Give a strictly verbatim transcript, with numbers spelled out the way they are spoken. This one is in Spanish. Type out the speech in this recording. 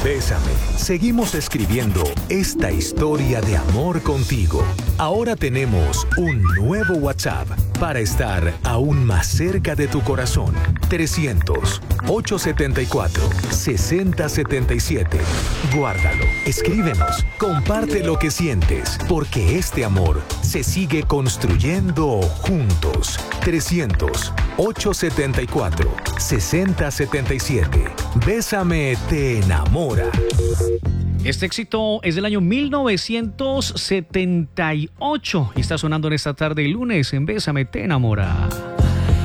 Bésame, seguimos escribiendo esta historia de amor contigo. Ahora tenemos un nuevo WhatsApp para estar aún más cerca de tu corazón. trescientos, ochocientos setenta y cuatro, sesenta setenta y siete. Guárdalo, escríbenos, comparte lo que sientes, porque este amor se sigue construyendo juntos. trescientos, ochocientos setenta y cuatro, sesenta setenta y siete. Bésame te enamora. Este éxito es del año mil novecientos setenta y ocho y está sonando en esta tarde lunes en Bésame te enamora.